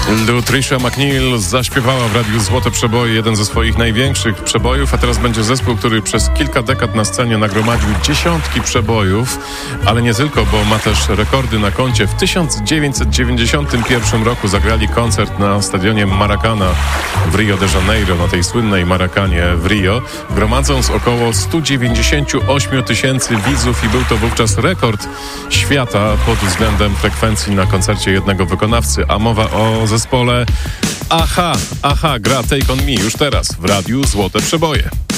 Tricia McNeil zaśpiewała w Radiu Złote Przeboje jeden ze swoich największych przebojów, a teraz będzie zespół, który przez kilka dekad na scenie nagromadził dziesiątki przebojów, ale nie tylko, bo ma też rekordy na koncie. W 1991 roku zagrali koncert na stadionie Maracana w Rio de Janeiro, na tej słynnej Maracanie w Rio, gromadząc około 198 tysięcy widzów i był to wówczas rekord świata pod względem frekwencji na koncercie jednego wykonawcy, a mowa o zespole Aha, gra Take On Me już teraz w Radiu Złote Przeboje.